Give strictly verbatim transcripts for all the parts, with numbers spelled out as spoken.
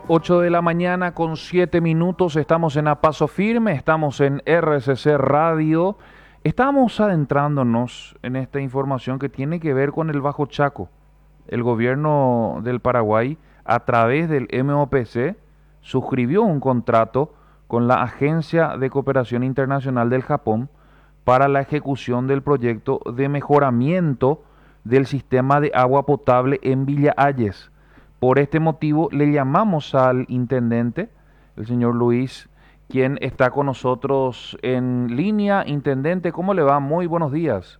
Ocho de la mañana con siete minutos, estamos en A Paso Firme, estamos en R C C Radio. Estamos adentrándonos en esta información que tiene que ver con el Bajo Chaco. El gobierno del Paraguay, a través del M O P C, suscribió un contrato con la Agencia de Cooperación Internacional del Japón para la ejecución del proyecto de mejoramiento del sistema de agua potable en Villa Ayes. Por este motivo le llamamos al intendente, el señor Luis, quien está con nosotros en línea. Intendente, ¿cómo le va? Muy buenos días.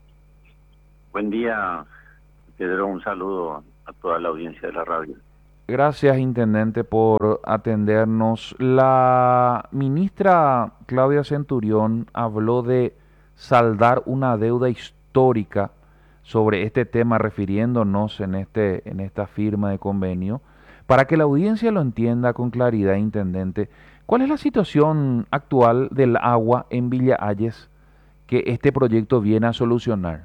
Buen día, Pedro. Un saludo a toda la audiencia de la radio. Gracias, intendente, por atendernos. La ministra Claudia Centurión habló de saldar una deuda histórica sobre este tema, refiriéndonos en este, en esta firma de convenio. Para que la audiencia lo entienda con claridad, intendente, ¿cuál es la situación actual del agua en Villa Ayes que este proyecto viene a solucionar?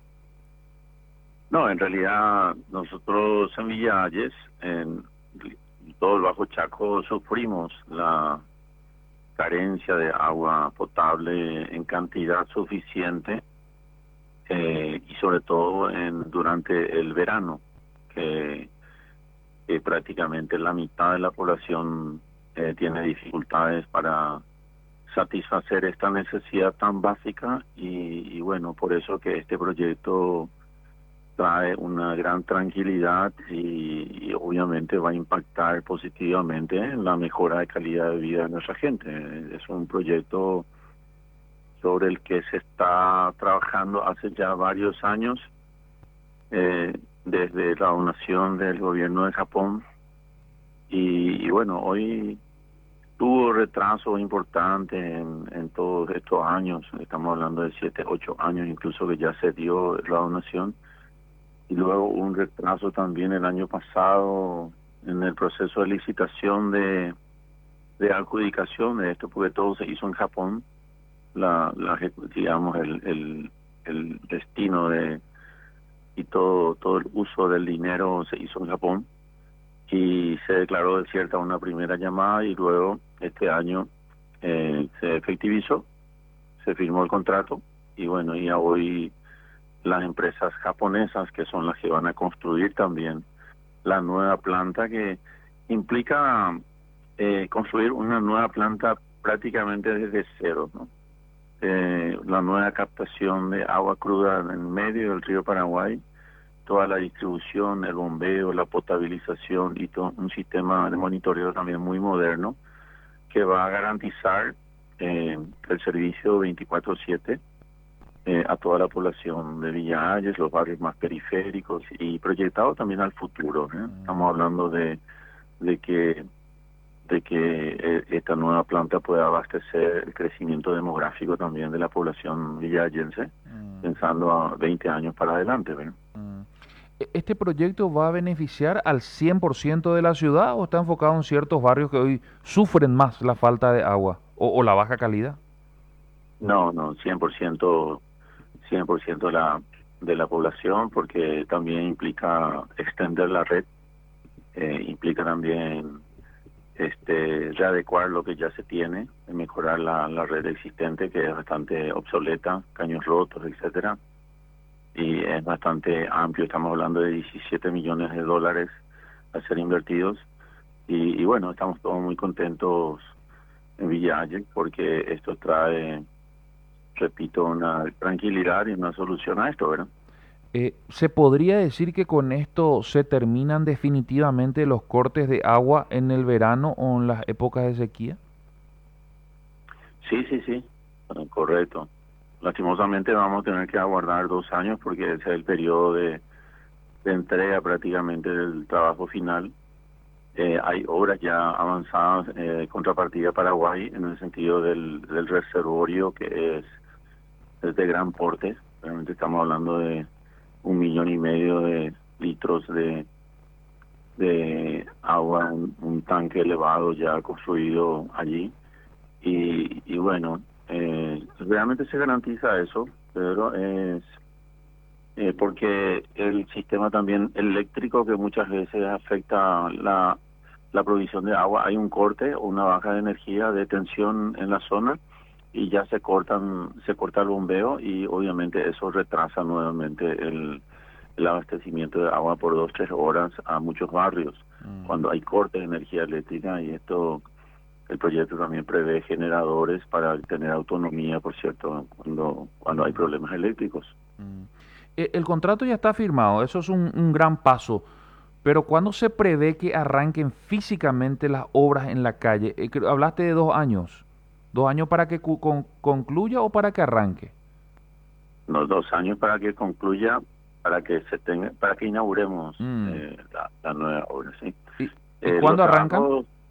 No, en realidad nosotros en Villa Ayes, en todo el Bajo Chaco, sufrimos la carencia de agua potable en cantidad suficiente eh, y sobre todo en durante el verano, que, que prácticamente la mitad de la población eh, tiene dificultades para satisfacer esta necesidad tan básica y, y bueno, por eso que este proyecto trae una gran tranquilidad y, y obviamente va a impactar positivamente en la mejora de calidad de vida de nuestra gente. Es un proyecto sobre el que se está trabajando hace ya varios años, eh, desde la donación del gobierno de Japón y, y bueno, hoy tuvo retrasos importantes en, en todos estos años. Estamos hablando de siete, ocho años incluso que ya se dio la donación. Y luego un retraso también el año pasado en el proceso de licitación de, de adjudicación de esto, porque todo se hizo en Japón. La, la digamos, el, el, el destino de y todo, todo el uso del dinero se hizo en Japón. Y se declaró desierta una primera llamada y luego este año eh, se efectivizó, se firmó el contrato y bueno, y hoy las empresas japonesas que son las que van a construir también la nueva planta que implica eh, construir una nueva planta prácticamente desde cero, ¿no? Eh, la nueva captación de agua cruda en medio del río Paraguay, toda la distribución, el bombeo, la potabilización y todo un sistema de monitoreo también muy moderno que va a garantizar eh, el servicio veinticuatro siete eh, a toda la población de Villa Ayes, los barrios más periféricos y proyectado también al futuro, ¿eh? Estamos hablando de, de que de que eh, esta nueva planta pueda abastecer el crecimiento demográfico también de la población villayense, Mm, pensando a veinte años para adelante, ¿verdad? mm. ¿E- ¿Este proyecto va a beneficiar al cien por ciento de la ciudad o está enfocado en ciertos barrios que hoy sufren más la falta de agua o, o la baja calidad? No, no, cien por ciento, cien por ciento de la, de la población, porque también implica extender la red, eh, implica también este readecuar lo que ya se tiene, mejorar la, la red existente, que es bastante obsoleta, caños rotos, etcétera, y es bastante amplio. Estamos hablando de diecisiete millones de dólares a ser invertidos, y, y bueno, estamos todos muy contentos en Villa Ayes porque esto trae, repito, una tranquilidad y una solución a esto, ¿verdad? Eh, ¿se podría decir que con esto se terminan definitivamente los cortes de agua en el verano o en las épocas de sequía? Sí, sí, sí, ah, correcto. Lastimosamente vamos a tener que aguardar dos años porque ese es el periodo de, de entrega prácticamente del trabajo final. Eh, hay obras ya avanzadas, eh, contrapartida Paraguay, en el sentido del, del reservorio, que es, es de gran porte. Realmente estamos hablando de un millón y medio de litros de, de agua, un, un tanque elevado ya construido allí. Y, y bueno, eh, realmente se garantiza eso, pero es eh, porque el sistema también eléctrico que muchas veces afecta la la provisión de agua, hay un corte o una baja de energía de tensión en la zona y ya se cortan se corta el bombeo y obviamente eso retrasa nuevamente el, el abastecimiento de agua por dos tres horas a muchos barrios Mm. cuando hay corte de energía eléctrica. Y esto, el proyecto también prevé generadores para tener autonomía, por cierto, cuando cuando hay problemas eléctricos. Mm. E- El contrato ya está firmado, eso es un, un gran paso, pero ¿cuándo se prevé que arranquen físicamente las obras en la calle? Eh, creo- hablaste de dos años. ¿Dos años para que cu- con- concluya o para que arranque? Unos dos años para que concluya, para que se tenga, para que inauguremos Mm. eh, la, la nueva obra, ¿sí? ¿Y, y Eh, los cuándo arrancan? trabajos